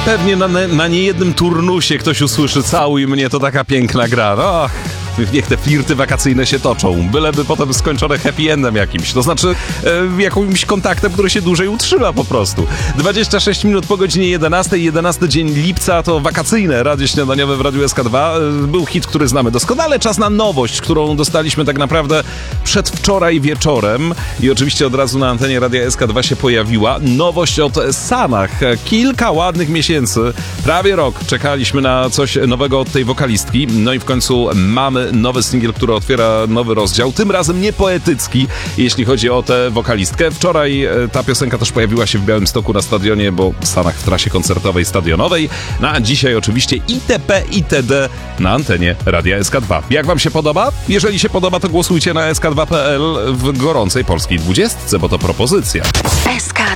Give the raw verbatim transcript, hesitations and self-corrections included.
Pewnie na, na niejednym turnusie ktoś usłyszy "Całuj mnie, to taka piękna gra". Och, niech te flirty wakacyjne się toczą. Byleby potem skończone happy endem jakimś. To znaczy e, jakimś kontaktem, który się dłużej utrzyma po prostu. dwadzieścia sześć minut po godzinie jedenastej. jedenasty dzień lipca to wakacyjne Radio Śniadaniowe w Radiu S K dwa. E, był hit, który znamy doskonale. Czas na nowość, którą dostaliśmy tak naprawdę przedwczoraj wieczorem. I oczywiście od razu na antenie Radia S K dwa się pojawiła. Nowość od Sanach. Kilka ładnych miesięcy, prawie rok czekaliśmy na coś nowego od tej wokalistki. No i w końcu mamy nowy singiel, który otwiera nowy rozdział, tym razem nie poetycki, jeśli chodzi o tę wokalistkę. Wczoraj ta piosenka też pojawiła się w Białymstoku na stadionie, bo w Stanach w trasie koncertowej stadionowej. No a dzisiaj oczywiście itp. itd. na antenie Radia S K dwa. Jak wam się podoba? Jeżeli się podoba, to głosujcie na S K dwa kropka P L w gorącej polskiej dwudziestce, bo to propozycja. S K